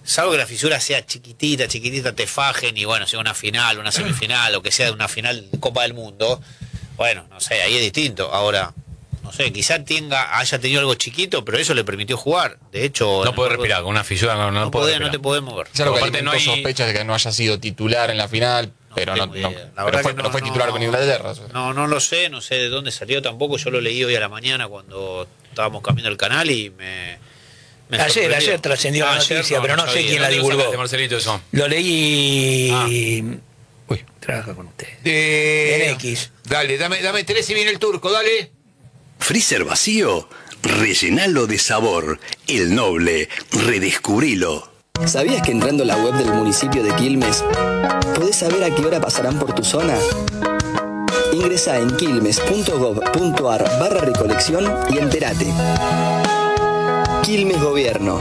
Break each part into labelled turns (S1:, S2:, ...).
S1: salvo que la fisura sea chiquitita, te fajen y bueno, sea una final, una semifinal o que sea de una final de Copa del Mundo, bueno, no sé, ahí es distinto. Ahora, no sé, quizá haya tenido algo chiquito, pero eso le permitió jugar. De hecho,
S2: no puede respirar, con una fisura no
S1: puede respirar. No te podés mover.
S3: Claro, que aparte no hay sospechas de que no haya sido titular en la final, pero no fue titular con Inglaterra.
S1: No lo sé, no sé de dónde salió tampoco. Yo lo leí hoy a la mañana cuando estábamos cambiando el canal y me
S4: ayer trascendió la noticia, pero no sé quién la divulgó. Lo leí. Uy, trabaja con usted. En X.
S5: Dale, dame 3 y viene el turco, dale.
S6: Freezer vacío, rellenalo de sabor. El Noble, redescubrilo.
S7: ¿Sabías que entrando a la web del municipio de Quilmes podés saber a qué hora pasarán por tu zona? Ingresá en quilmes.gov.ar/recolección y entérate. Quilmes Gobierno.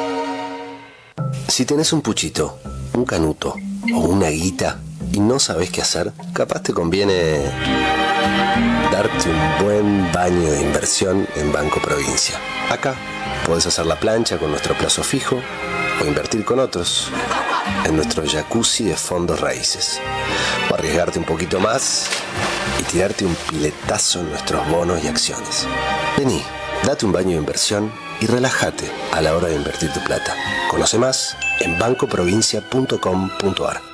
S8: Si tenés un puchito, un canuto o una guita y no sabés qué hacer, capaz te conviene darte un buen baño de inversión en Banco Provincia. Acá podés hacer la plancha con nuestro plazo fijo o invertir con otros en nuestro jacuzzi de fondos raíces. O arriesgarte un poquito más y tirarte un piletazo en nuestros bonos y acciones. Vení, date un baño de inversión y relájate a la hora de invertir tu plata. Conoce más en bancoprovincia.com.ar.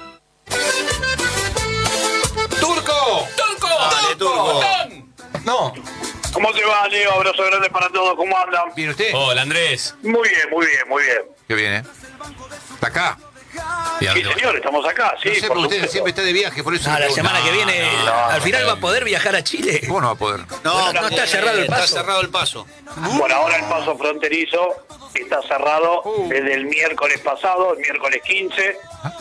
S5: ¡Turco!
S1: ¡Dale, Turco!
S5: No.
S9: ¿Cómo te va, Leo? Abrazo grande para todos. ¿Cómo andan?
S5: ¿Bien usted?
S2: Hola, Andrés.
S9: Muy bien.
S5: Qué bien, ¿eh? ¿Está acá?
S9: Sí, señor, estamos acá. Sí,
S5: No sé,
S9: por
S5: usted
S9: supuesto.
S5: siempre está de viaje, por eso...
S4: La semana que viene, al final va a poder viajar a Chile.
S5: ¿Cómo no va a poder?
S1: No
S4: está cerrado el paso.
S1: Está cerrado el paso.
S9: Por ahora el paso fronterizo está cerrado desde el miércoles pasado, el miércoles 15.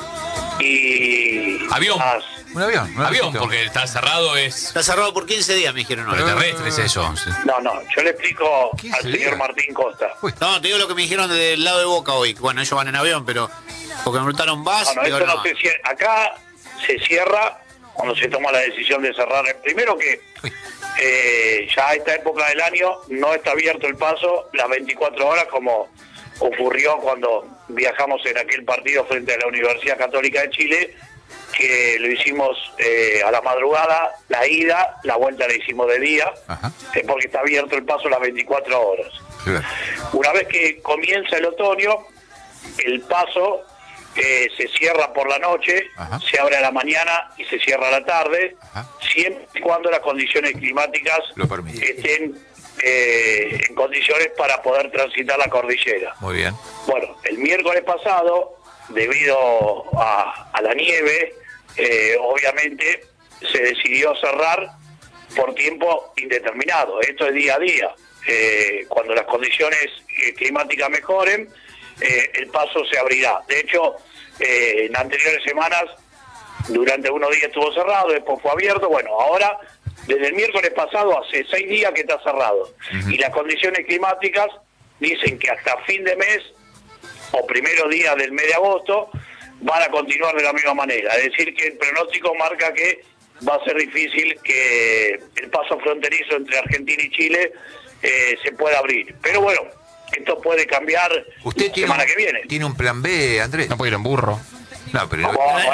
S9: Y...
S2: Avión.
S5: Un avión.
S2: Avión, porque está cerrado
S1: Está cerrado por 15 días, me dijeron.
S2: Pero terrestre es eso.
S9: No, yo le explico al
S5: 15
S9: señor
S5: días.
S9: Martín Costa.
S1: No, te digo lo que me dijeron del lado de Boca hoy. Bueno, ellos van en avión, pero porque me preguntaron vas.
S9: No, esto no se cierra. Acá se cierra cuando se toma la decisión de cerrar. Primero que ya a esta época del año no está abierto el paso las 24 horas como ocurrió cuando viajamos en aquel partido frente a la Universidad Católica de Chile, que lo hicimos a la madrugada, la ida, la vuelta la hicimos de día, porque está abierto el paso las 24 horas.
S5: Claro.
S9: Una vez que comienza el otoño, el paso se cierra por la noche, se abre a la mañana y se cierra a la tarde, siempre y cuando las condiciones climáticas
S5: Lo permiten.
S9: estén en condiciones para poder transitar la cordillera.
S5: Muy bien.
S9: Bueno, el miércoles pasado, debido a la nieve, obviamente se decidió cerrar por tiempo indeterminado. Esto es día a día. Cuando las condiciones climáticas mejoren, el paso se abrirá. De hecho, en anteriores semanas, durante unos días estuvo cerrado, después fue abierto. Bueno, ahora, desde el miércoles pasado, hace 6 días que está cerrado. Y las condiciones climáticas dicen que hasta fin de mes o primeros días del mes de agosto van a continuar de la misma manera. Es decir, que el pronóstico marca que va a ser difícil que el paso fronterizo entre Argentina y Chile se pueda abrir. Pero bueno, esto puede cambiar
S5: ¿Usted
S9: la semana que viene.
S5: tiene un plan B, Andrés?
S3: No puede ir en burro.
S5: No, pero...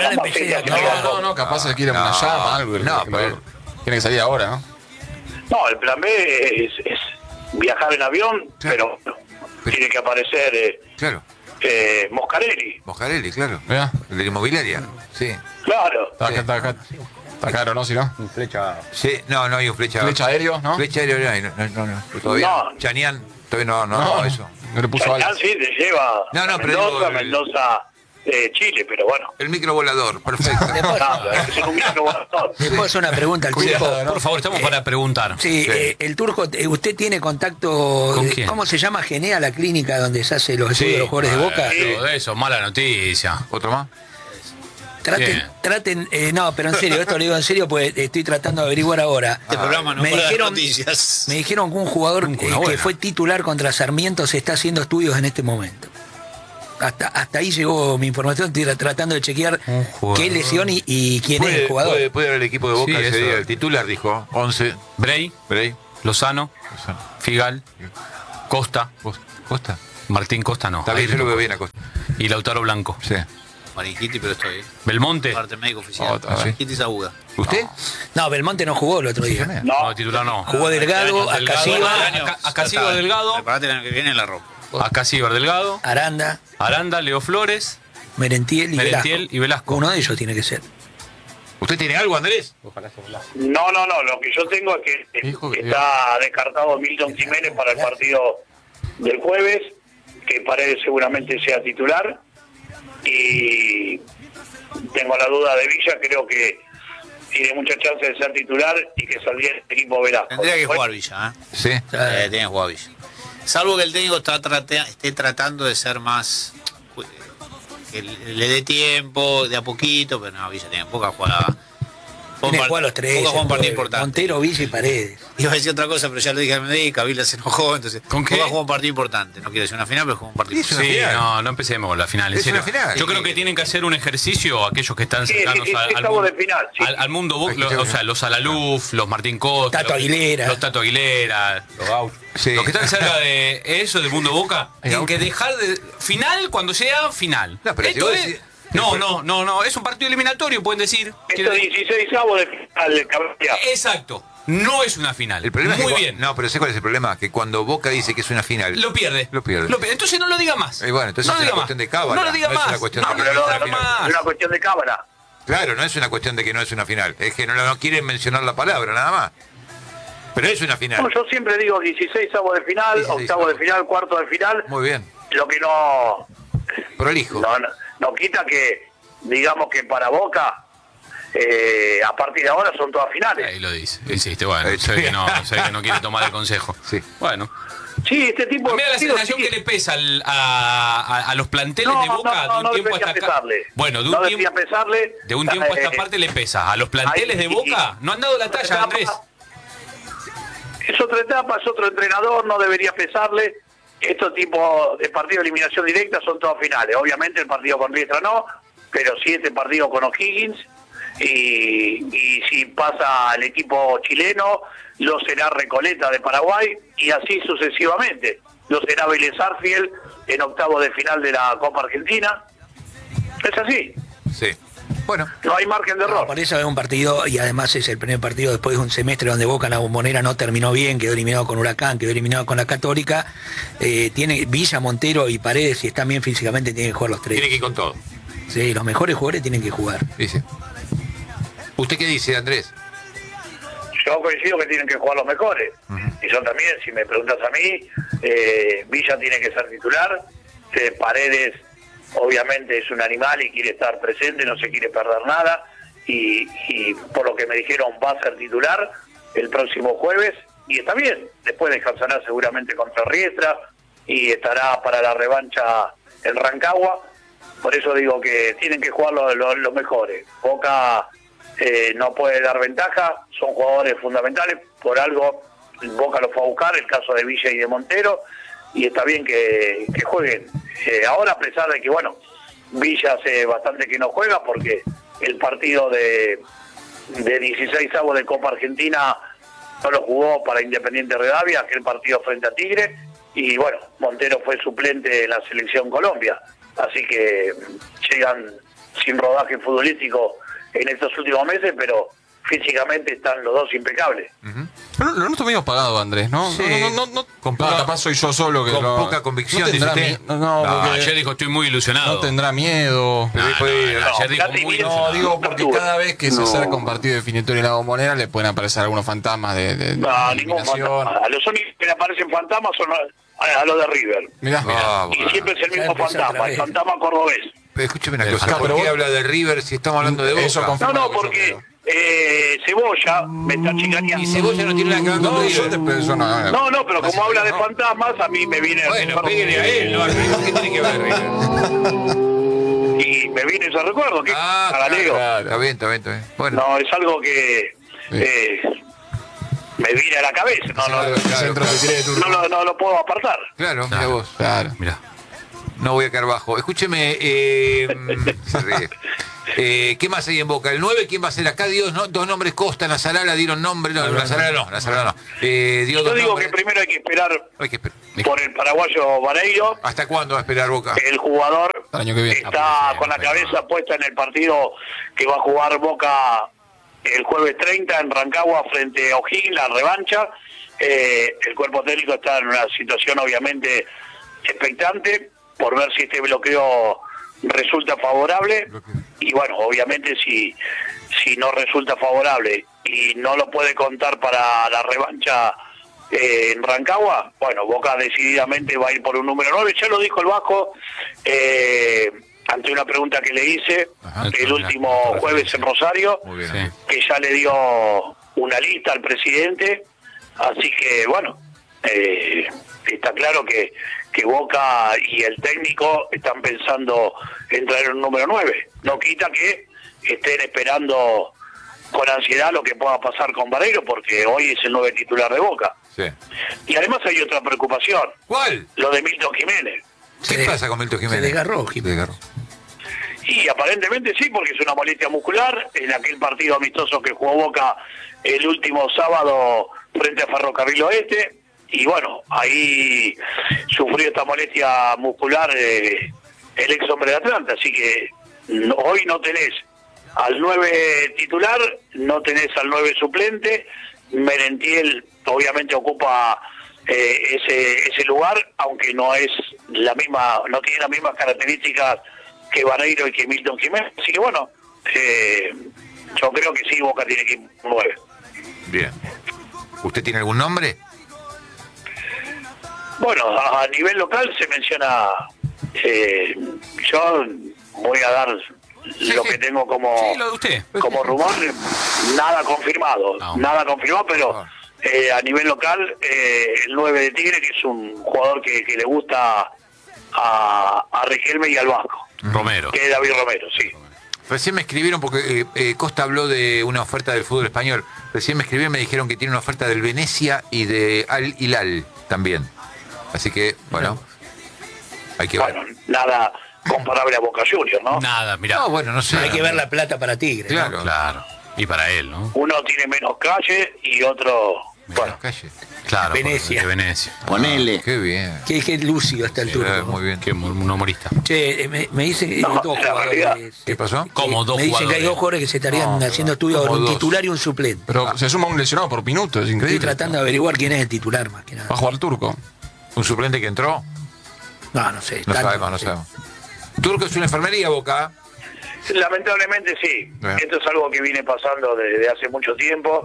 S3: No, capaz se quiere una llama, algo.
S5: No, pero...
S3: Tiene que salir ahora, ¿no?
S9: No, el plan B es viajar en avión,
S5: Claro.
S9: pero tiene que aparecer
S5: Claro.
S9: Moscarelli.
S5: Claro.
S3: Mirá.
S5: El de la inmobiliaria. Sí.
S9: Claro.
S3: Está caro, ¿no? Si no.
S5: Sí, no hay un flecha.
S3: Flecha aéreo, ¿no?
S5: Flecha aéreo no. Todavía.
S9: No.
S5: Chanian, todavía no, eso.
S3: No le puso algo.
S9: Sí, te lleva
S5: No,
S9: a
S5: pero
S9: Mendoza, Chile, pero bueno.
S5: El microvolador, perfecto.
S9: Es un microvolador.
S4: ¿Le puedo hacer una pregunta al turco?
S2: Por favor, estamos para preguntar.
S4: Sí, el turco, ¿usted tiene contacto?
S2: ¿Con quién?
S4: ¿Cómo se llama? ¿Genea, la clínica donde se hace los estudios de los jugadores de Boca?
S2: Todo eso, mala noticia.
S5: ¿Otro más?
S4: Traten, no, pero en serio, esto lo digo en serio, pues estoy tratando de averiguar ahora.
S1: Este programa no
S4: me
S1: para dar
S4: dijeron,
S1: noticias.
S4: me dijeron que un jugador que fue titular contra Sarmiento se está haciendo estudios en este momento. Hasta ahí llegó mi información, estoy tratando de chequear qué lesión y quién es el jugador.
S5: Puede haber el equipo de Boca
S2: Sí,
S5: ese día.
S2: eso.
S5: El titular dijo 11.
S2: Bray, Lozano, Figal, Costa.
S5: ¿Costa?
S2: Martín Costa no.
S5: Está bien, yo lo veo bien a Costa.
S2: Y Lautaro Blanco.
S5: Sí.
S1: Maringitis, pero estoy.
S2: Belmonte.
S1: Parte médico oficial.
S5: Maringitis
S1: aguda.
S5: ¿Usted?
S4: No, Belmonte no jugó el otro día.
S2: No, titular no.
S4: Jugó Delgado,
S2: Acasíbar Delgado.
S1: Preparate el año que viene la ropa.
S2: Acasíbar Delgado.
S4: Aranda,
S2: Leo Flores.
S4: Merentiel
S2: y Velasco.
S4: Uno de ellos tiene que ser.
S5: ¿Usted tiene algo, Andrés?
S9: No, lo que yo tengo es que está descartado Milton Jiménez para el partido del jueves, que Paredes seguramente sea titular, y tengo la duda de Villa, creo que tiene mucha chance de ser titular y que saldría el equipo Velasco.
S1: Tendría que jugar Villa, ¿eh?
S5: Sí.
S1: Tiene que jugar Villa. Salvo que el técnico esté tratando de ser más... que le dé tiempo, de a poquito, pero no, Villa tiene poca jugada.
S4: Tiene que jugar los tres.
S1: Un partido importante.
S4: Montero, Villa y Paredes.
S1: Iba a decir otra cosa, pero ya lo dije al mediodía, Kabila se enojó, entonces.
S2: ¿Con qué?
S1: Juega un partido importante. No quiero decir una final, pero juega un partido importante.
S2: Sí, no empecemos con la final.
S5: Es una final.
S2: Yo creo que tienen que hacer un ejercicio aquellos que están cercanos al mundo, o sea, los Alaluf, los Martín Costa,
S4: Tato Aguilera.
S2: Los Tato Aguilera, los Gauchos.
S5: Sí.
S2: Los que están cerca de eso, del mundo Boca, tienen que dejar de. Final cuando sea final.
S5: No, pero
S2: esto es. No, es un partido eliminatorio, pueden decir.
S9: Esto es 16avos de final, Cabella.
S2: Exacto. No es una final.
S5: El problema
S2: Muy
S5: es que,
S2: bien.
S5: No, pero sé cuál es el problema, que cuando Boca dice que es una final,
S2: Lo pierde. Entonces no lo diga más.
S5: Bueno, entonces
S2: no
S5: es una cuestión de cábala.
S2: No lo diga
S5: no
S2: más.
S5: Es una cuestión de
S9: Pero es una cuestión de cámara.
S5: Claro, no es una cuestión de que no es una final. Es que no quieren mencionar la palabra, nada más. Pero es una final.
S9: No, yo siempre digo 16avos de final,
S5: 16
S9: octavos de final, cuartos de final.
S5: Muy bien.
S9: Lo que no
S5: Prolijo.
S9: no quita que, digamos que para Boca, a partir de ahora son todas finales.
S2: Ahí lo dice. Insiste, bueno, sé que no quiere tomar el consejo.
S5: Sí.
S2: Bueno.
S9: Sí, este tipo de
S2: mira la
S9: partidos,
S2: sensación
S9: sí.
S2: que le pesa a los planteles de Boca de un tiempo hasta acá. Bueno, de un tiempo a esta parte le pesa. A los planteles de Boca no han dado la talla, Andrés.
S9: Es otra etapa, es otro entrenador, no debería pesarle. Estos tipos de partidos de eliminación directa son todas finales. Obviamente el partido con Riestra no, pero sí este partido con O'Higgins. Y si pasa el equipo chileno, lo será Recoleta de Paraguay, y así sucesivamente. Lo será Vélez Sarsfield en octavos de final de la Copa Argentina. Es así.
S5: Sí. Bueno.
S9: No hay margen de error.
S4: Por eso es un partido, y además es el primer partido después de un semestre donde Boca en la Bombonera no terminó bien, quedó eliminado con Huracán, quedó eliminado con la Católica. Tiene Villa, Montero y Paredes, si están bien físicamente, tienen que jugar los tres.
S5: Tiene que ir con todo.
S4: Sí, los mejores jugadores tienen que jugar.
S5: Dice. ¿Usted qué dice, Andrés?
S9: Yo coincido que tienen que jugar los mejores. Y yo también, si me preguntas a mí, Villa tiene que ser titular. Paredes, obviamente, es un animal y quiere estar presente, no se quiere perder nada. Y por lo que me dijeron, va a ser titular el próximo jueves. Y está bien, después descansará seguramente contra Riestra y estará para la revancha en Rancagua. Por eso digo que tienen que jugar los mejores. Boca no puede dar ventaja, son jugadores fundamentales, por algo Boca lo fue a buscar, el caso de Villa y de Montero, y está bien que jueguen. Ahora, a pesar de que, bueno, Villa hace bastante que no juega, porque el partido de 16avos de Copa Argentina no lo jugó para Independiente Rivadavia, aquel partido frente a Tigre, y bueno, Montero fue suplente en la selección Colombia, así que llegan sin rodaje futbolístico en estos últimos meses, pero físicamente están los dos impecables.
S3: Pero lo nuestro medio pagado, Andrés, ¿no?
S5: Sí.
S3: No, capaz soy yo solo que
S5: con poca convicción,
S3: no tendrá
S5: dice usted.
S2: Ayer dijo, estoy muy ilusionado.
S3: No tendrá miedo.
S2: Ayer dijo muy ilusionado.
S3: No, digo porque cada vez que se acerca un partido definitorio en la Bombonera le pueden aparecer algunos fantasmas de
S9: ningún fantasma. A los únicos que le aparecen fantasmas son a los de River.
S3: Mirá.
S9: Y siempre es el mismo fantasma, el fantasma cordobés.
S5: Pero escúcheme una cosa, ¿por qué habla de River si estamos hablando de Boca?
S3: Eso confirma
S9: No,
S3: lo que yo
S9: porque
S3: creo.
S9: Cebolla me está chicaneando.
S5: Y Cebolla no tiene nada que ver con River.
S9: No, pero como habla de fantasmas, a mí me viene...
S5: Bueno, pégale a él, ¿no? ¿Qué tiene que ver River?
S9: Y me viene ese recuerdo, que
S5: galego. Claro. Está bien. Bueno.
S9: No, es algo que me viene a la cabeza. No lo puedo apartar.
S5: Claro, mira vos.
S3: Claro.
S2: Mira.
S5: No voy a caer bajo. Escúcheme, ¿qué más hay en Boca? El 9, ¿quién va a ser acá? Dos nombres, Costa, Nazarala dieron nombre. No, Nazarala no.
S9: Yo digo que primero hay que esperar por el paraguayo Vareiro.
S5: ¿Hasta cuándo va a esperar Boca?
S9: El jugador
S3: el año que viene.
S9: Está con la cabeza puesta en el partido que va a jugar Boca el jueves 30 en Rancagua frente a O'Higgins, la revancha. El cuerpo técnico está en una situación obviamente expectante por ver si este bloqueo resulta favorable, y bueno, obviamente si no resulta favorable y no lo puede contar para la revancha en Rancagua, bueno, Boca decididamente va a ir por un número 9, ya lo dijo el Vasco ante una pregunta que le hice el último jueves en Rosario, que ya le dio una lista al presidente, así que bueno, está claro que Boca y el técnico están pensando en traer un número 9. No quita que estén esperando con ansiedad lo que pueda pasar con Vareiro, porque hoy es el 9 titular de Boca.
S5: Sí.
S9: Y además hay otra preocupación.
S5: ¿Cuál?
S9: Lo de Milton Jiménez.
S5: ¿Qué pasa con Milton Jiménez?
S4: Se desgarró Jiménez.
S9: Y aparentemente sí, porque es una molestia muscular. En aquel partido amistoso que jugó Boca el último sábado frente a Ferrocarril Oeste, y bueno, ahí sufrió esta molestia muscular el ex hombre de Atlanta, así que hoy no tenés al 9 titular, no tenés al 9 suplente. Merentiel obviamente ocupa ese lugar, aunque no es la misma, no tiene las mismas características que Vareiro y que Milton Jiménez, así que bueno, yo creo que sí, Boca tiene que ir 9.
S5: Bien. ¿Usted tiene algún nombre?
S9: Bueno, a nivel local se menciona, yo voy a dar lo que tengo como,
S2: lo de usted.
S9: Como rumor, nada confirmado, pero a nivel local, el 9 de Tigre, que es un jugador que le gusta a Riquelme y al Vasco.
S2: Romero.
S9: Que es David Romero, sí.
S5: Recién me escribieron, porque Costa habló de una oferta del fútbol español. Recién me escribieron, me dijeron que tiene una oferta del Venecia y de Al Hilal también. Así que, bueno, hay que ver.
S9: Bueno, nada comparable a Boca Juniors, ¿no?
S2: Nada, mirá.
S5: No, bueno, no sé.
S4: Hay que ver la plata para Tigre.
S5: Claro.
S4: ¿no?
S2: Claro. Y para él, ¿no?
S9: Uno tiene menos calle y otro... Bueno,
S5: Calle.
S2: Claro.
S4: Venecia.
S2: De Venecia.
S8: Ponele.
S5: Qué bien.
S4: Qué lúcido está el turco.
S5: Muy bien.
S2: Que un humorista.
S4: Che, me dicen que hay
S9: No,
S4: dos
S9: la realidad.
S4: jugadores.
S5: ¿Qué pasó?
S2: ¿Cómo dos
S4: Me dicen que
S2: jugadores?
S4: hay dos jugadores que se estarían haciendo estudios,
S5: como
S4: un
S5: dos.
S4: titular y un suplente.
S3: Pero se suma un lesionado por minuto, es
S4: Estoy
S3: increíble.
S4: tratando de averiguar quién es el titular más que nada.
S3: Va a jugar Turco.
S5: ¿Un suplente que entró?
S4: No sé.
S5: No
S4: tanto,
S5: sabemos, no sabemos. Turco es una enfermería, Boca.
S9: lamentablemente sí.
S5: Bien.
S9: Esto es algo que viene pasando desde hace mucho tiempo.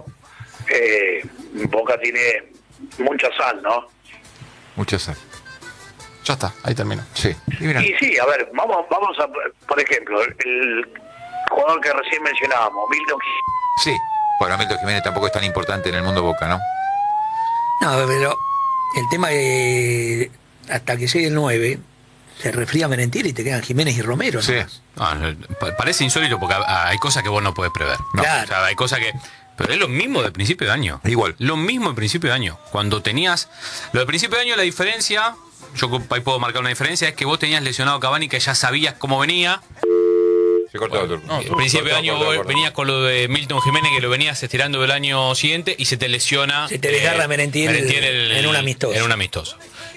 S9: Boca tiene mucha sal, ¿no?
S5: Mucha sal.
S3: Ya está, ahí termina.
S5: Sí. Y mira,
S9: Y sí, a ver, vamos a, por ejemplo, el jugador que recién mencionábamos, Milton.
S5: sí. Bueno, Milton Jiménez tampoco es tan importante en el mundo Boca, ¿no?
S4: No, pero el tema de hasta que llegue el 9, se refría Merentiel y te quedan Jiménez y Romero.
S5: Sí.
S4: nomás.
S2: Parece insólito porque hay cosas que vos no podés prever.
S4: No. Claro.
S2: O sea, hay cosas que... Pero es lo mismo de principio de año.
S5: Igual.
S2: Lo mismo de principio de año. Cuando tenías... Lo de principio de año, la diferencia... Yo ahí puedo marcar una diferencia, es que vos tenías lesionado a Cavani, que ya sabías cómo venía.
S5: Se cortó el Turco.
S2: No, al principio de año vos venías con lo de Milton Jiménez, que lo venías estirando del año siguiente, y se te lesiona.
S4: Se te desgarra Merentiel en un amistoso.
S2: En un amistoso.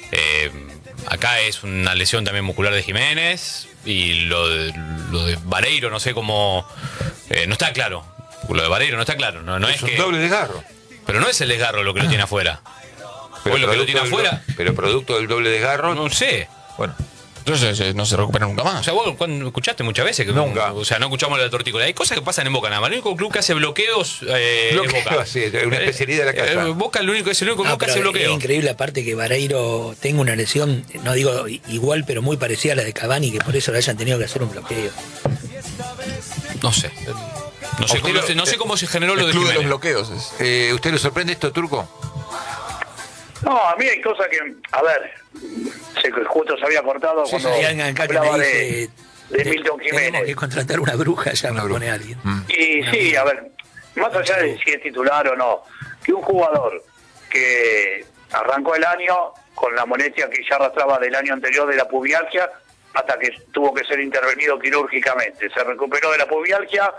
S2: Acá es una lesión también muscular de Jiménez, y lo de Vareiro, no sé cómo. No está claro. Lo de Vareiro no está claro. No
S5: es
S2: es
S5: un
S2: que,
S5: doble desgarro.
S2: pero no es el desgarro lo que lo tiene afuera. Pues lo que lo tiene afuera.
S5: Pero producto del doble desgarro.
S2: No sé.
S5: Bueno.
S3: Entonces no se recupera nunca
S2: O
S3: más.
S2: sea, vos cuando escuchaste muchas veces que
S5: Nunca.
S2: o sea, no escuchamos la tortícola. Hay cosas que pasan en Boca nada más. El único club que hace bloqueos es Boca.
S5: Sí, una especialidad de la casa.
S2: Boca es el único club que
S4: pero
S2: hace bloqueo.
S4: es increíble aparte que Vareiro tenga una lesión, no digo igual, pero muy parecida a la de Cavani, que por eso le hayan tenido que hacer un bloqueo.
S2: No sé. No sé cómo se generó lo de
S3: El club de los
S2: Jiménez.
S3: bloqueos es.
S5: ¿Usted le sorprende esto, Turco?
S9: No, a mí hay cosas que, a ver, justo se había cortado cuando
S4: Hay alguien acá que
S9: hablaba
S4: me dice
S9: de Milton
S4: tenemos
S9: Jiménez.
S4: que contratar una bruja, ya me pone alguien.
S9: Y sí, a ver, más allá de si es titular o no, que un jugador que arrancó el año con la molestia que ya arrastraba del año anterior de la pubialgia, hasta que tuvo que ser intervenido quirúrgicamente. Se recuperó de la pubialgia,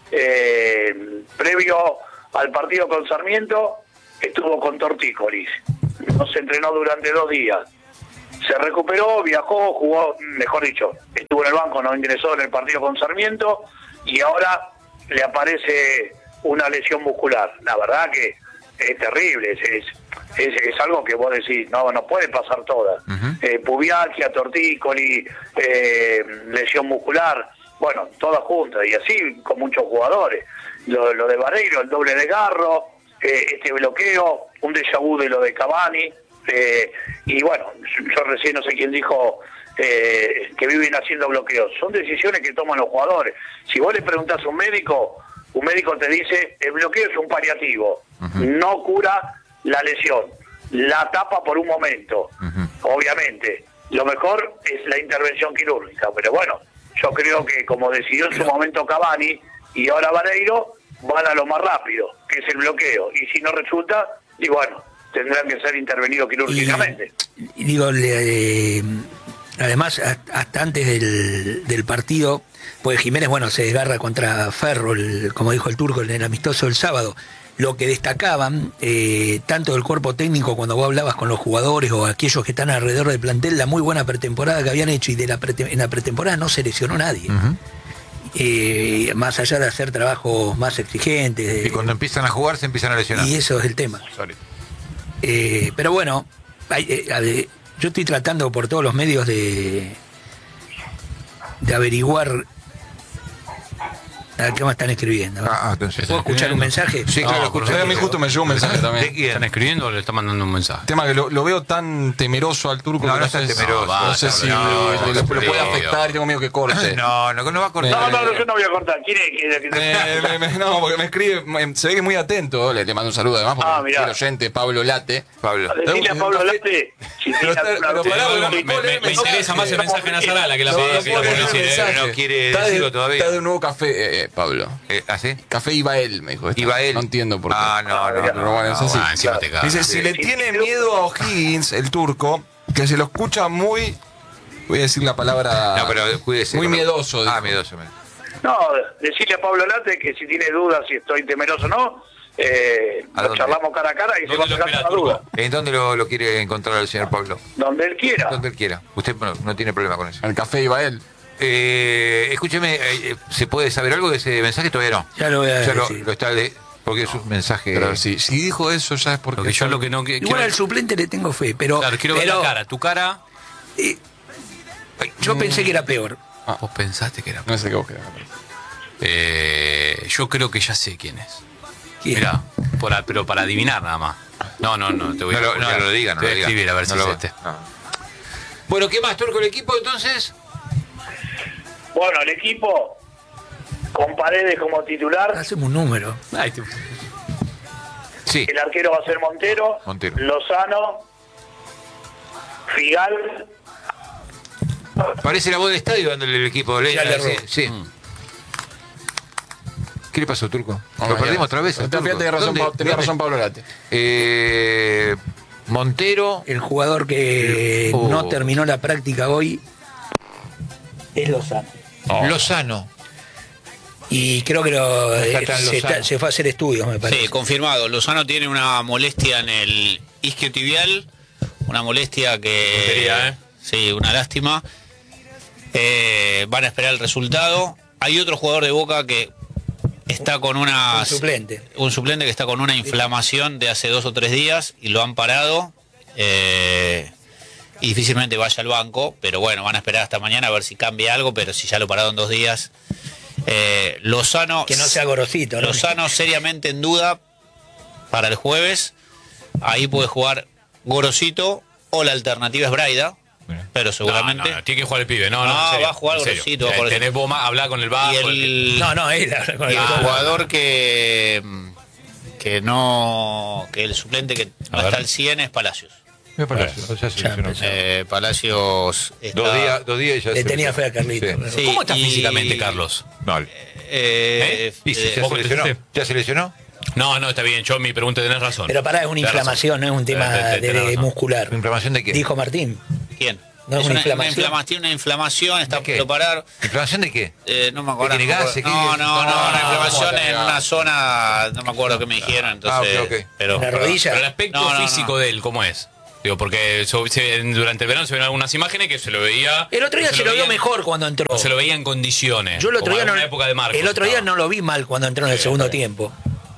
S9: previo al partido con Sarmiento, estuvo con tortícolis. No se entrenó durante 2 días. Se recuperó, viajó, jugó, mejor dicho, estuvo en el banco, no ingresó en el partido con Sarmiento y ahora le aparece una lesión muscular. La verdad que es terrible, es algo que vos decís, no puede pasar todas. Pubialgia, tortícoli, lesión muscular, bueno, todas juntas, y así con muchos jugadores. Lo de Vareiro, el doble desgarro, este bloqueo, un déjà vu de lo de Cavani, y bueno, yo recién no sé quién dijo que viven haciendo bloqueos. Son decisiones que toman los jugadores. Si vos le preguntás a un médico te dice, el bloqueo es un paliativo, no cura la lesión, la tapa por un momento. Obviamente, lo mejor es la intervención quirúrgica, pero bueno, yo creo que como decidió en su momento Cavani y ahora Vareiro, van a lo más rápido, que es el bloqueo, y si no resulta, y bueno, tendrán que ser intervenidos quirúrgicamente.
S4: Y digo, además, hasta antes del partido, pues Jiménez, bueno, se desgarra contra Ferro, como dijo el turco, en el amistoso del sábado. Lo que destacaban, tanto del cuerpo técnico cuando vos hablabas con los jugadores o aquellos que están alrededor del plantel, la muy buena pretemporada que habían hecho, y en la pretemporada no se lesionó nadie. Más allá de hacer trabajos más exigentes.
S5: Y cuando empiezan a jugar se empiezan a lesionar.
S4: Y eso es el tema. Pero bueno, yo estoy tratando por todos los medios de averiguar a qué me están escribiendo.
S5: Entonces,
S4: ¿Puedo escuchar un mensaje?
S5: Sí, claro, escuché.
S3: A mí justo me llegó un mensaje también.
S5: ¿De quién?
S2: ¿Están escribiendo o le están mandando un mensaje?
S3: Tema que lo veo tan temeroso al turco.
S5: No,
S3: que
S5: no está temeroso.
S3: No sé si lo puede afectar y tengo miedo que corte.
S5: No va a cortar.
S9: No, yo no voy a cortar. ¿Quién es?
S3: No, porque me escribe, se ve que es muy atento. Le mando un saludo además, porque el oyente, Pablo Late.
S9: Decirle a Pablo Late, si tiene alguna duda.
S2: Me interesa más el mensaje Nasarala que la publicidad.
S5: No quiere decirlo todavía.
S3: Está de un nuevo café, Pablo.
S5: ¿Ah, sí?
S3: Café Ibael, me dijo.
S5: Ibael.
S3: No entiendo por qué.
S5: No.
S3: Pero bueno, es así.
S2: Encima te cagas.
S3: Dice, si le tiene miedo a O'Higgins, el turco, que se lo escucha muy, voy a decir la palabra,
S5: No, pero cuídese.
S3: muy miedoso. dijo.
S5: Miedoso.
S9: No, decirle a Pablo Late que si tiene dudas si estoy temeroso o no, lo charlamos cara a cara y se va a sacar la duda.
S5: ¿En dónde lo quiere encontrar el señor Pablo?
S9: Donde él quiera.
S5: Donde él quiera. Usted no tiene problema con eso.
S3: El Café Ibael.
S5: Escúcheme, ¿se puede saber algo de ese mensaje? Todavía no.
S4: Ya lo voy a
S5: Ya
S4: decir.
S5: lo está porque es un mensaje.
S3: Pero si dijo eso ya es porque...
S2: Yo lo que no
S4: Igual al suplente le tengo fe, pero...
S2: Claro, quiero ver la cara. Tu cara...
S4: Yo pensé que era peor.
S2: Vos pensaste que era
S3: No sé qué vos querés.
S2: yo creo que ya sé quién es.
S4: ¿Quién?
S2: Mirá, pero para adivinar nada más. No, te voy a
S5: No lo diga, no
S2: te
S5: lo
S2: voy a
S5: diga.
S2: escribir a ver si
S5: No
S2: es
S5: lo-
S2: este.
S5: no. Bueno, ¿qué más, Turco, el equipo entonces?
S9: Bueno, el equipo con Paredes como titular,
S4: Hacemos un número.
S5: Sí.
S9: el arquero va a ser Montero. Lozano, Figal.
S5: Parece la voz del estadio dándole el equipo.
S4: Ya le erró.
S5: Sí. ¿Qué le pasó, Turco?
S3: No,
S5: Lo
S3: ya.
S5: perdimos otra vez. al Turco.
S3: Tenía razón,
S5: ¿Dónde?
S3: tenía razón Pablo Late.
S5: Montero.
S4: El jugador que
S5: Oh.
S4: no terminó la práctica hoy es Lozano.
S5: Lozano.
S4: Y creo que
S5: está tan Lozano.
S4: se fue a hacer estudios, me parece.
S1: Sí, confirmado. Lozano tiene una molestia en el isquiotibial, una molestia que...
S2: Tontería,
S1: Sí, una lástima. Van a esperar el resultado. Hay otro jugador de Boca que está con una...
S4: Un suplente.
S1: Un suplente que está con una inflamación de hace 2 o 3 días y lo han parado. Y difícilmente vaya al banco, pero bueno, van a esperar hasta mañana a ver si cambia algo, pero si ya lo pararon 2 días... Lozano,
S4: Que no sea Gorosito, ¿no?
S1: Lozano seriamente en duda para el jueves. Ahí puede jugar Gorosito o la alternativa es Braida, pero seguramente
S2: No, tiene que jugar el pibe. No,
S1: No,
S2: en serio,
S1: va a jugar
S2: en serio.
S1: Gorosito, va a jugar
S2: Tenés vos hablar con el bajo.
S1: y el,
S4: No, él con
S1: y
S4: el
S1: el jugador que el suplente que no está al 100 es Palacios. Palacios está...
S5: 2 días y ya
S4: Le
S5: se
S4: tenía
S5: lesionó.
S4: fe a Carlito.
S5: Sí.
S1: Sí,
S2: ¿Cómo está
S1: y-
S2: físicamente, Carlos?
S5: Mal. ¿Y si ya
S2: ¿vos
S5: se lesionó?
S2: contestaste?
S5: ¿Ya se lesionó?
S2: No, está bien. Yo mi pregunta tenés razón.
S4: Pero pará, es una
S2: Tenés
S4: inflamación, no es un tema
S2: Tenés razón.
S4: muscular.
S5: ¿Inflamación de qué?
S4: Dijo Martín.
S1: ¿Quién?
S4: No, es una inflamación.
S1: Tiene una inflamación, está
S5: ¿De qué?
S1: por parar.
S5: ¿Inflamación de qué?
S1: No me acuerdo.
S5: ¿Tiene gases? ¿Qué?
S1: No, una inflamación
S3: no,
S1: en
S3: no.
S1: una zona, no me acuerdo qué me dijeron, entonces.
S5: ok.
S1: Pero,
S4: ¿En la rodilla?
S2: Pero el aspecto
S1: No.
S2: físico de él, ¿cómo es? Digo, porque durante el verano se ven algunas imágenes que se lo veía...
S4: El otro día se lo vio mejor cuando entró.
S2: Se lo veía en condiciones.
S4: Yo el otro día
S2: en una época de Marcos,
S4: el otro día no lo vi mal cuando entró en el segundo tiempo.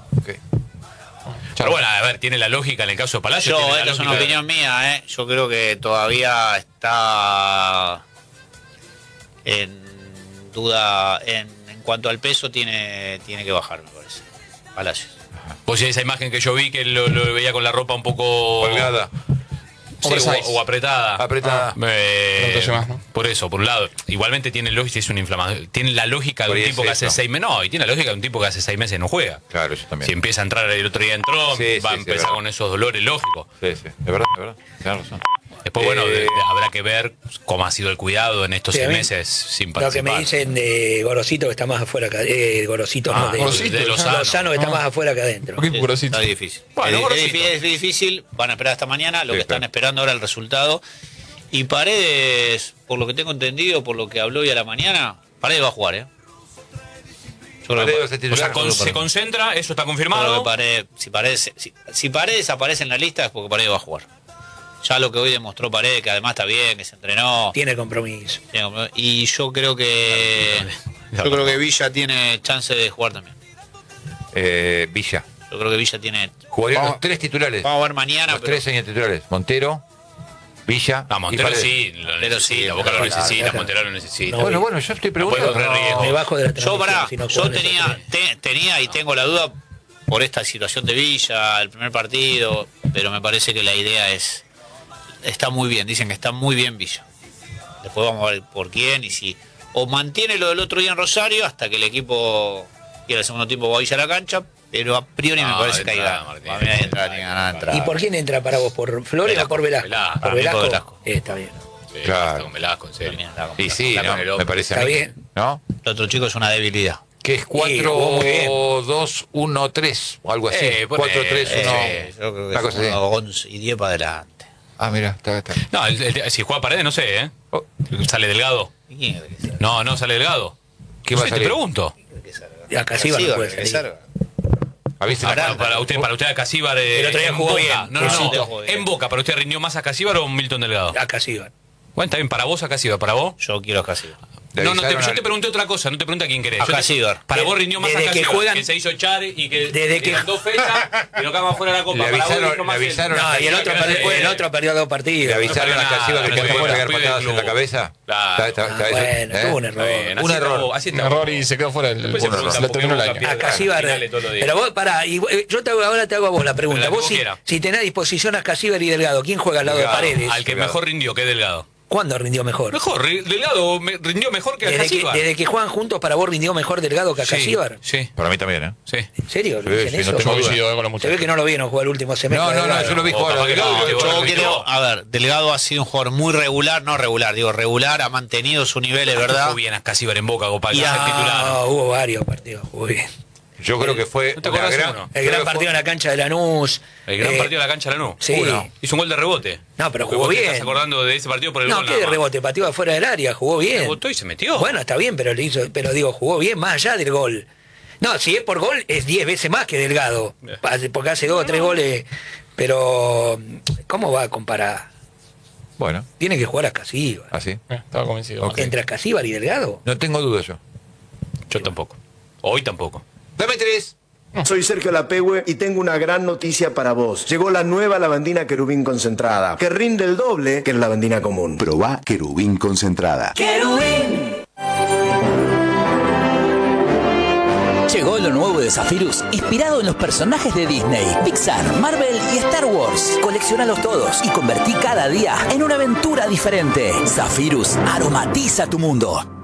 S2: Pero bueno, a ver, tiene la lógica en el caso de Palacio.
S1: Esta es una opinión mía, Yo creo que todavía está en duda en cuanto al peso, tiene que bajar, me parece. Palacios.
S2: Pues esa imagen que yo vi que lo veía con la ropa un poco
S5: colgada.
S2: Sí, o apretada.
S5: Apretada.
S2: Por eso, por un lado. Igualmente tiene lógica, es una inflamación. Tiene la lógica de un tipo que hace 6 meses. No, y tiene la lógica de un tipo que hace 6 meses no juega.
S5: Claro, yo también.
S2: Si empieza a entrar, el otro día entró, va a empezar con esos dolores, lógico.
S5: Sí, es verdad, tienes razón.
S2: Después, bueno, habrá que ver cómo ha sido el cuidado en estos 6 meses sin participar.
S4: Lo que me dicen de Gorosito que está más afuera que Gorosito,
S2: de
S4: Lozano que está más afuera que adentro.
S1: Está difícil. Bueno, es difícil, van a esperar hasta mañana, lo que están esperando ahora el resultado. Y Paredes, por lo que tengo entendido, por lo que habló hoy a la mañana, Paredes va a jugar,
S2: se concentra, eso está confirmado.
S1: Si Paredes aparece en la lista es porque Paredes va a jugar. Ya lo que hoy demostró Paredes, que además está bien, que se entrenó.
S4: Tiene compromiso.
S1: Y yo creo que Villa tiene chance de jugar también.
S5: Villa.
S1: Yo creo que Villa tiene.
S5: Jugarían los 3 titulares.
S1: Vamos a ver mañana.
S5: Los 3 serían titulares. Montero, Villa.
S2: Montero sí, la Boca lo necesita, Montero lo necesita.
S5: Bueno, yo estoy preguntando.
S4: Me bajo de la
S1: yo tenía y tengo la duda por esta situación de Villa, el primer partido, pero me parece que la idea está muy bien, dicen que está muy bien Villa. Después vamos a ver por quién y si o mantiene lo del otro día en Rosario hasta que el equipo quiera el segundo tiempo va a Villa a la cancha, pero a priori me parece que hay ganas.
S4: ¿Y por quién entra para vos? ¿Por Flores o por Velasco?
S1: Por Velasco.
S4: Está bien.
S5: Claro.
S2: Con Velasco, en serio.
S5: Y sí, me parece
S4: está bien.
S5: ¿No?
S1: El otro chico es una debilidad.
S5: Que es 4-2-1-3 o algo así. 4-3-1.
S1: Yo creo que es 11 y 10 para adelante.
S5: Ah, mira, está.
S2: No, si juega Paredes, no sé, ¿Sale Delgado? No, sale Delgado.
S5: ¿Qué va a salir?
S2: Te pregunto.
S4: A Casíbar no puede salir.
S2: Para usted a Casíbar.
S4: El otro día jugó bien.
S2: No. En Boca, ¿para usted rindió más a Casíbar o Milton Delgado?
S4: A Casíbar.
S2: Bueno, está bien, para vos a Casíbar, ¿para vos?
S1: Yo quiero a Casíbar.
S2: Yo te pregunté otra cosa, no te pregunté a quién querés. Para vos rindió más a Casíbar, que se hizo echar y que
S4: desde que
S2: 2 fechas y no quedamos fuera de la Copa.
S5: Le avisaron
S4: y el otro perdió 2 partidos.
S5: Le avisaron a Casíbar que tenía que pegar patadas en la cabeza.
S4: Bueno, tuvo un error.
S3: Un error y se quedó fuera el terminó el año.
S4: A Casíbar. Pero vos, pará, yo ahora te hago a vos la pregunta. Vos si tenés a disposición a Casíbar y Delgado, ¿quién juega al lado de Paredes?
S2: Al que mejor rindió, que es Delgado.
S4: ¿Cuándo rindió mejor?
S2: Delgado rindió mejor que a Casíbar.
S4: Desde que juegan juntos, ¿para vos rindió mejor Delgado que a Casíbar?
S2: Sí.
S5: Para mí también,
S2: Sí.
S4: ¿En serio?
S5: No tengo
S3: coincido con los muchachos.
S4: Se ve que no lo vieron jugar el último semestre.
S5: No, yo lo vi jugar.
S1: A ver, Delgado ha sido un jugador muy regular, regular, ha mantenido su nivel, es verdad.
S2: Jugó bien a Casíbar en Boca, Copal, titular.
S4: Hubo varios partidos, jugó bien.
S5: Yo creo que fue
S2: el
S4: gran partido en la cancha de Lanús.
S2: El gran partido en la cancha de Lanús.
S4: Sí.
S2: Hizo un gol de rebote.
S4: No, pero jugó bien.
S2: ¿Estás acordando de ese partido por el gol?
S4: No, ¿qué de rebote? Pateó afuera del área, jugó bien.
S2: Rebotó y se metió.
S4: Bueno, está bien, pero jugó bien más allá del gol. No, si es por gol, es 10 veces más que Delgado. Porque hace 2 o 3 goles. Pero, ¿cómo va a comparar?
S5: Bueno.
S4: Tiene que jugar a Casíbar.
S5: ¿Ah, sí?
S3: Estaba convencido.
S5: Okay.
S4: ¿Entre Casíbar y Delgado?
S5: No tengo dudas yo.
S2: Yo tampoco. Hoy tampoco.
S5: Dame 3.
S10: Soy Sergio Lapehue y tengo una gran noticia para vos. Llegó la nueva lavandina Querubín concentrada, que rinde el doble que la lavandina común.
S11: Probá Querubín concentrada.
S7: ¡Querubín! Llegó lo nuevo de Zephyrus, inspirado en los personajes de Disney, Pixar, Marvel y Star Wars. Colecciónalos todos y convertí cada día en una aventura diferente. Zephyrus aromatiza tu mundo.